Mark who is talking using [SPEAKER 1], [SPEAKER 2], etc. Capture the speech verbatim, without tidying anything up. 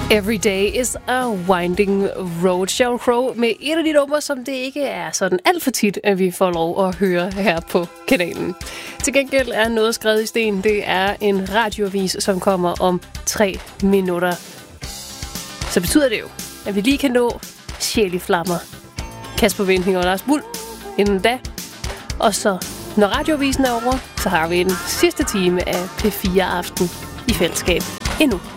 [SPEAKER 1] Every day is a winding road. Sheryl Crow med et af de numre, som det ikke er sådan alt for tit, at vi får lov at høre her på kanalen. Til gengæld er noget skrevet i sten. Det er en radioavis, som kommer om tre minutter. Så betyder det jo, at vi lige kan nå Sjæl i flammer, Kasper Winding og Lars Bull inden da. Og så, når radioavisen er over, så har vi en sidste time af P fire Aften i fællesskab endnu.